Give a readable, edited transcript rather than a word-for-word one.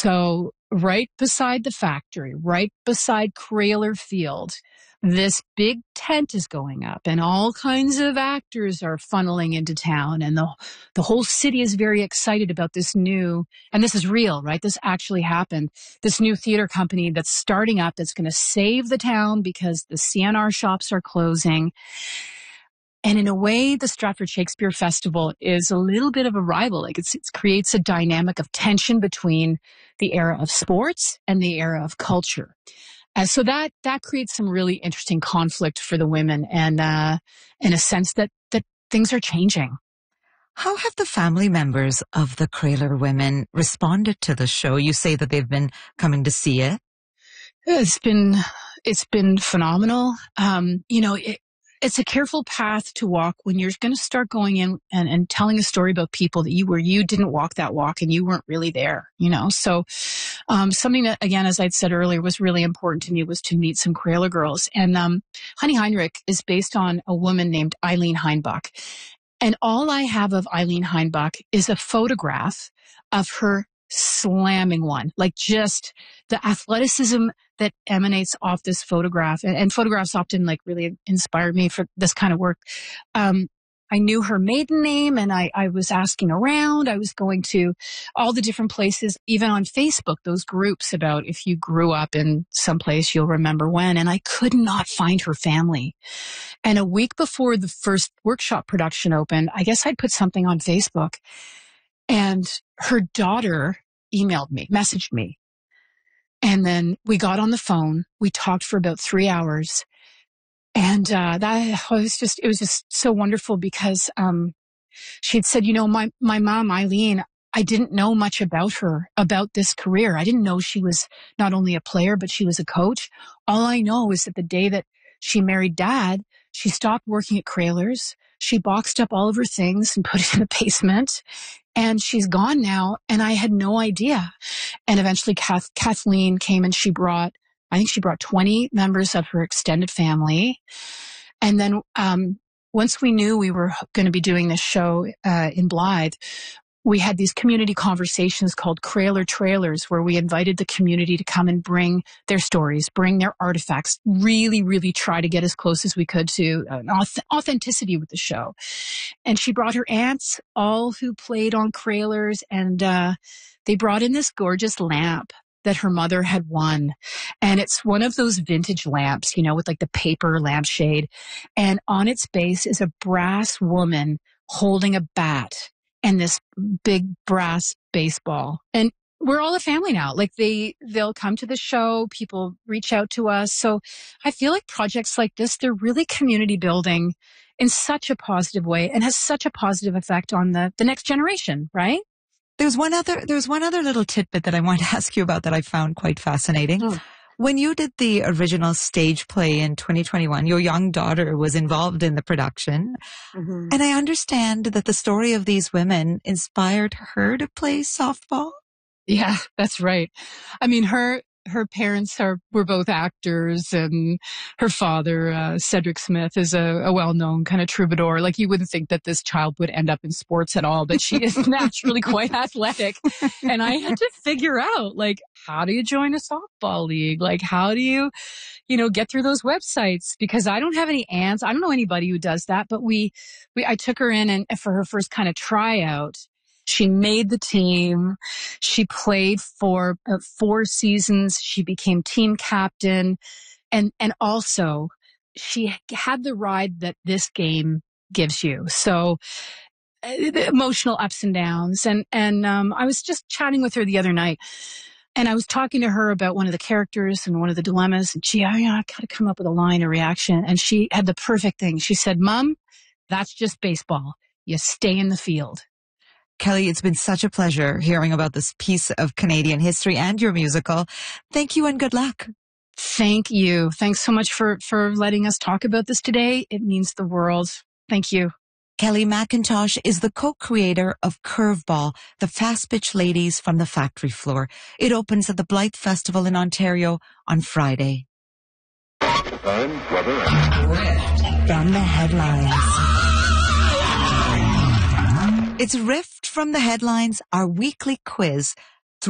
So right beside the factory, right beside Crayler Field, this big tent is going up and all kinds of actors are funneling into town, and the whole city is very excited about this new, and this is real, right? This actually happened. This new theater company that's starting up that's going to save the town because the CNR shops are closing. And in a way, the Stratford Shakespeare Festival is a little bit of a rival. Like it creates a dynamic of tension between the era of sports and the era of culture. So that creates some really interesting conflict for the women, and in a sense that things are changing. How have the family members of the Crayler women responded to the show? You say that they've been coming to see it. It's been phenomenal. It's a careful path to walk when you're going to start going in and telling a story about people that you didn't walk that walk and you weren't really there, So, something that, again, as I'd said earlier, was really important to me was to meet some Crayler girls. And, Honey Heinrich is based on a woman named Eileen Heinbach. And all I have of Eileen Heinbach is a photograph of her slamming one, like just the athleticism that emanates off this photograph. And photographs often like really inspired me for this kind of work. I knew her maiden name and I was asking around. I was going to all the different places, even on Facebook, those groups about if you grew up in some place, you'll remember when. And I could not find her family. And a week before the first workshop production opened, I guess I'd put something on Facebook, and her daughter messaged me. And then we got on the phone. We talked for about 3 hours. And it was just so wonderful because she had said, my mom, Eileen, I didn't know much about her, about this career. I didn't know she was not only a player, but she was a coach. All I know is that the day that she married Dad, she stopped working at Crayler's. She boxed up all of her things and put it in the basement. And she's gone now, and I had no idea. And eventually Kathleen came and she brought 20 members of her extended family. And then once we knew we were going to be doing this show in Blythe, we had these community conversations called Crayler Trailers, where we invited the community to come and bring their stories, bring their artifacts, really, really try to get as close as we could to an authenticity with the show. And she brought her aunts, all who played on Craylers, and they brought in this gorgeous lamp that her mother had won. And it's one of those vintage lamps, with like the paper lampshade. And on its base is a brass woman holding a bat and this big brass baseball. And we're all a family now. Like they'll come to the show. People reach out to us. So I feel like projects like this, they're really community building in such a positive way and has such a positive effect on the next generation, right? There's one other little tidbit that I want to ask you about that I found quite fascinating. Oh. When you did the original stage play in 2021, your young daughter was involved in the production. Mm-hmm. And I understand that the story of these women inspired her to play softball. Yeah, that's right. I mean, her parents were both actors, and her father, Cedric Smith, is a well-known kind of troubadour. Like, you wouldn't think that this child would end up in sports at all, but she is naturally quite athletic. And I had to figure out, like, how do you join a softball league? Like, how do you get through those websites? Because I don't have any aunts. I don't know anybody who does that, but I took her in and for her first kind of tryout. She made the team. She played for 4 seasons. She became team captain. And also she had the ride that this game gives you. So the emotional ups and downs. And I was just chatting with her the other night, and I was talking to her about one of the characters and one of the dilemmas. And I got to come up with a line or reaction. And she had the perfect thing. She said, "Mom, that's just baseball. You stay in the field." Kelly, it's been such a pleasure hearing about this piece of Canadian history and your musical. Thank you and good luck. Thank you. Thanks so much for letting us talk about this today. It means the world. Thank you. Kelly McIntosh is the co-creator of Curveball, the Fast Pitch Ladies from the Factory Floor. It opens at the Blythe Festival in Ontario on Friday. Time, weather, and from the headlines. It's Rift from the Headlines, our weekly quiz